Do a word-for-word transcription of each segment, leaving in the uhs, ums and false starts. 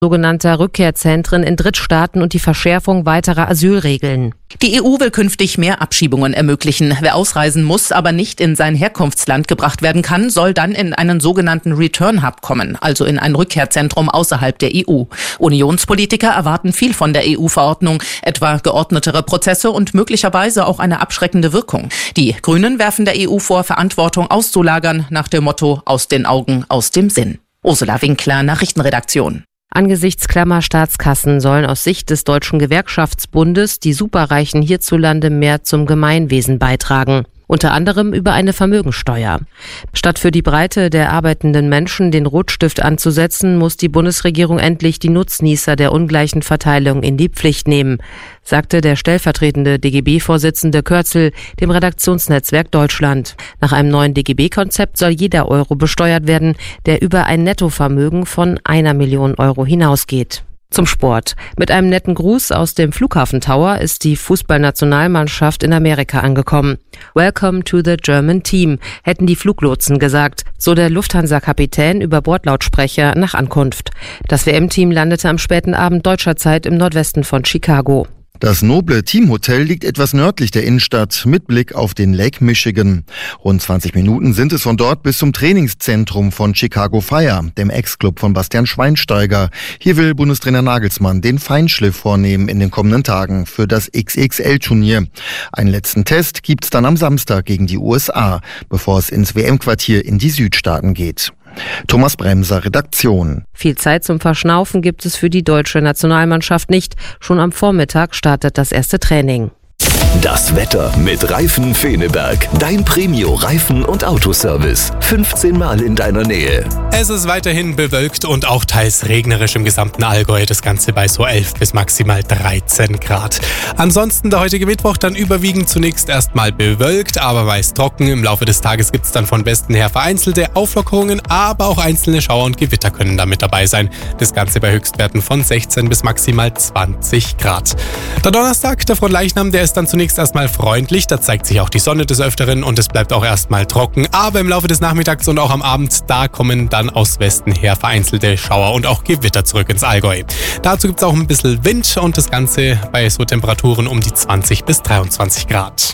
sogenannter Rückkehrzentren in Drittstaaten und die Verschärfung weiterer Asylregeln. Die E U will künftig mehr Abschiebungen ermöglichen. Wer ausreisen muss, aber nicht in sein Herkunftsland gebracht werden kann, soll dann in einen sogenannten Return Hub kommen, also in ein Rückkehrzentrum außerhalb der E U. Unionspolitiker erwarten viel von der E U-Verordnung, etwa geordnetere Prozesse und möglicherweise auch eine abschreckende Wirkung. Die Grünen werfen der E U vor, Verantwortung auszulagern, nach dem Motto aus den Augen, aus dem Sinn. Ursula Winkler, Nachrichtenredaktion. Angesichts klammer Staatskassen sollen aus Sicht des Deutschen Gewerkschaftsbundes die Superreichen hierzulande mehr zum Gemeinwesen beitragen. Unter anderem über eine Vermögensteuer. Statt für die Breite der arbeitenden Menschen den Rotstift anzusetzen, muss die Bundesregierung endlich die Nutznießer der ungleichen Verteilung in die Pflicht nehmen, sagte der stellvertretende D G B-Vorsitzende Kürzel dem Redaktionsnetzwerk Deutschland. Nach einem neuen D G B-Konzept soll jeder Euro besteuert werden, der über ein Nettovermögen von einer Million Euro hinausgeht. Zum Sport. Mit einem netten Gruß aus dem Flughafen Tower ist die Fußballnationalmannschaft in Amerika angekommen. Welcome to the German Team, hätten die Fluglotsen gesagt, so der Lufthansa-Kapitän über Bordlautsprecher nach Ankunft. Das W M-Team landete am späten Abend deutscher Zeit im Nordwesten von Chicago. Das noble Teamhotel liegt etwas nördlich der Innenstadt mit Blick auf den Lake Michigan. Rund zwanzig Minuten sind es von dort bis zum Trainingszentrum von Chicago Fire, dem Ex-Club von Bastian Schweinsteiger. Hier will Bundestrainer Nagelsmann den Feinschliff vornehmen in den kommenden Tagen für das X X L-Turnier. Einen letzten Test gibt's dann am Samstag gegen die U S A, bevor es ins W M-Quartier in die Südstaaten geht. Thomas Bremser, Redaktion. Viel Zeit zum Verschnaufen gibt es für die deutsche Nationalmannschaft nicht. Schon am Vormittag startet das erste Training. Das Wetter mit Reifen Feneberg. Dein Premio-Reifen- und Autoservice. fünfzehn Mal in deiner Nähe. Es ist weiterhin bewölkt und auch teils regnerisch im gesamten Allgäu. Das Ganze bei so elf bis maximal dreizehn Grad. Ansonsten der heutige Mittwoch dann überwiegend zunächst erstmal bewölkt, aber meist trocken. Im Laufe des Tages gibt es dann von Westen her vereinzelte Auflockerungen, aber auch einzelne Schauer und Gewitter können da mit dabei sein. Das Ganze bei Höchstwerten von sechzehn bis maximal zwanzig Grad. Der Donnerstag, der Fronleichnam, der ist dann zunächst erstmal freundlich, da zeigt sich auch die Sonne des Öfteren und es bleibt auch erstmal trocken, aber im Laufe des Nachmittags und auch am Abend, da kommen dann aus Westen her vereinzelte Schauer und auch Gewitter zurück ins Allgäu. Dazu gibt es auch ein bisschen Wind und das Ganze bei so Temperaturen um die zwanzig bis dreiundzwanzig Grad.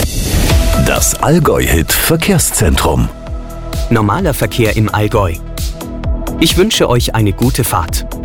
Das Allgäu-Hit Verkehrszentrum. Normaler Verkehr im Allgäu. Ich wünsche euch eine gute Fahrt.